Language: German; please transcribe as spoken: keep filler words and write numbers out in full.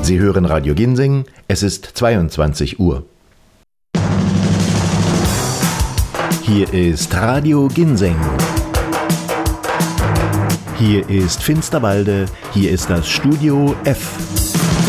Sie hören Radio Ginseng, es ist zweiundzwanzig Uhr. Hier ist Radio Ginseng. Hier ist Finsterwalde, hier ist das Studio F.